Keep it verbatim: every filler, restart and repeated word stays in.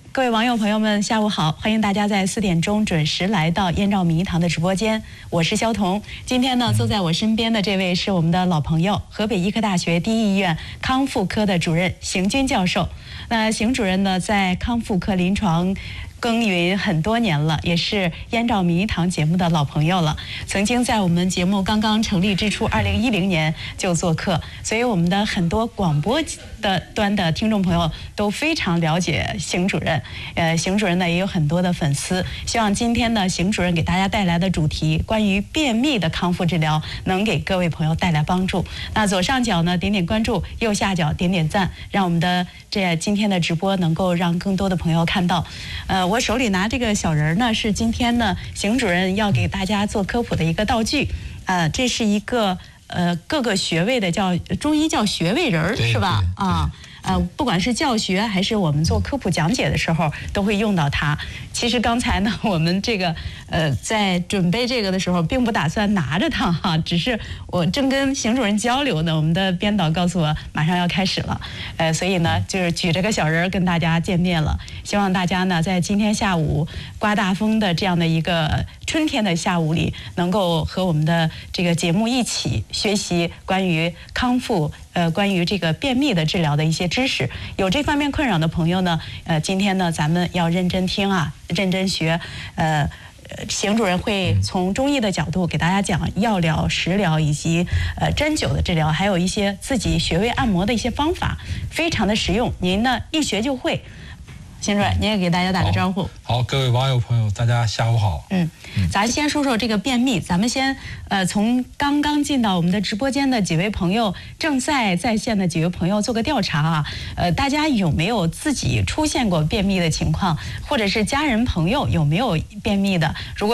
各位网友朋友们，下午好！欢迎大家在四点钟准时来到燕赵米堂的直播间，我是肖彤。今天呢，坐在我身边的这位是我们的老朋友，河北医科大学第一医院康复科的主任邢军教授。那邢主任呢，在康复科临床耕耘很多年了，也是燕赵米堂节目的老朋友了。曾经在我们节目刚刚成立之初，二零一零年就做客，所以我们的很多广播的端的听众朋友都非常了解邢主任。呃，邢主任呢也有很多的粉丝。希望今天呢，邢主任给大家带来的主题关于便秘的康复治疗，能给各位朋友带来帮助。那左上角呢点点关注，右下角点点赞，让我们的这今天的直播能够让更多的朋友看到。呃。我手里拿这个小人呢，是今天呢邢主任要给大家做科普的一个道具，呃，这是一个呃各个穴位的叫中医叫穴位人儿，是吧？啊。呃，不管是教学还是我们做科普讲解的时候，都会用到它。其实刚才呢，我们这个呃在准备这个的时候，并不打算拿着它哈，只是我正跟邢主任交流呢，我们的编导告诉我马上要开始了，呃，所以呢，就是举着个小人跟大家见面了。希望大家呢，在今天下午刮大风的这样的一个春天的下午里，能够和我们的这个节目一起学习关于康复。呃，关于这个便秘的治疗的一些知识，有这方面困扰的朋友呢，呃，今天呢，咱们要认真听啊，认真学。呃，邢主任会从中医的角度给大家讲药疗、食疗以及呃针灸的治疗，还有一些自己穴位按摩的一些方法，非常的实用，您呢一学就会。邢主任，您也给大家打个招呼。 好，好，各位网友朋友，大家下午好。 嗯，咱先说说这个便秘。咱们先呃，从刚刚进到我们的直播间的几位朋友，正在在线的几位朋友做个调查啊。呃，大家有没有自己出现过便秘的情况，或者是家人朋友有没有便秘的？如果